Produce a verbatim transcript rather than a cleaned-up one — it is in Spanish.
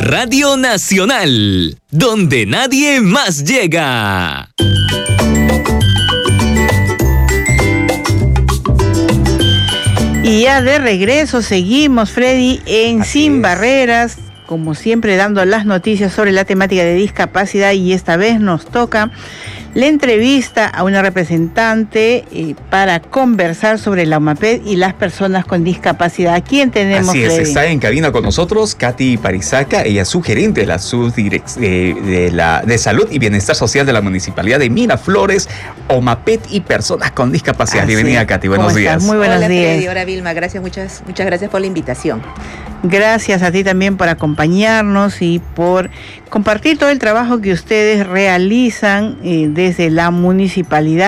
Radio Nacional, donde nadie más llega. Y ya de regreso seguimos, Freddy, en Así Sin es. Barreras, como siempre dando las noticias sobre la temática de discapacidad, y esta vez nos toca la entrevista a una representante eh, para conversar sobre la OMAPED y las personas con discapacidad. ¿A quién tenemos, Así es, Freddy? está en cabina con nosotros Katy Parizaca, ella es subgerente de la subdirec- de, de, la, de Salud y Bienestar Social de la Municipalidad de Miraflores, OMAPED y personas con discapacidad. Así Bienvenida, Katy, buenos días. Estás? Muy buenos Hola, días. Freddy, hola, Vilma, gracias, muchas, muchas gracias por la invitación. Gracias a ti también por acompañarnos y por compartir todo el trabajo que ustedes realizan eh, desde la municipalidad.